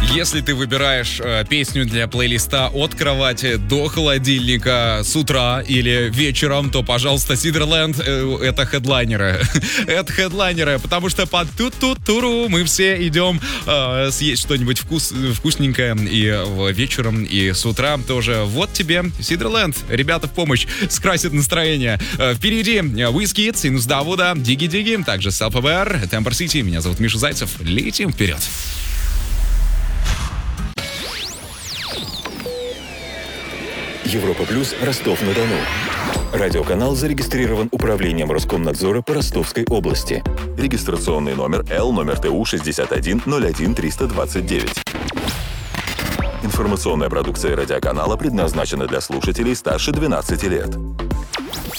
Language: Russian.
Если ты выбираешь песню для плейлиста от кровати до холодильника с утра или вечером, то, пожалуйста, Сидерленд это хедлайнеры. Это хедлайнеры, потому что под ту-ту-туру мы все идем съесть что-нибудь вкусненькое и вечером, и с утра тоже. Вот тебе Сидерленд. Ребята в помощь, скрасят настроение. Впереди Wizkid, Синус Давуда, Диги-Диги, также Self-Aware, Temper City. Меня зовут Миша Зайцев. Летим вперед. Европа Плюс, Ростов-на-Дону. Радиоканал зарегистрирован Управлением Роскомнадзора по Ростовской области. Регистрационный номер Л, номер ТУ 6101329. Информационная продукция радиоканала предназначена для слушателей старше 12 лет.